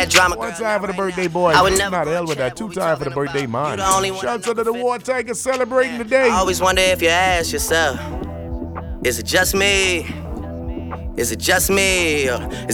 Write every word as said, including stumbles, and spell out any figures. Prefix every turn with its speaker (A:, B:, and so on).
A: that drama.
B: One time for the birthday boy.
A: I would never
B: Not hell with that. Two time for the birthday man. Shouts out to the War Tiger celebrating today.
A: I always wonder if you ask yourself, is it just me? Is it just me? Or is